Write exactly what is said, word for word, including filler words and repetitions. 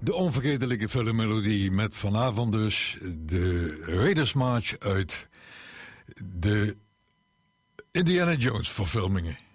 De onvergetelijke filmmelodie met vanavond dus de Raiders March uit de Indiana Jones verfilmingen.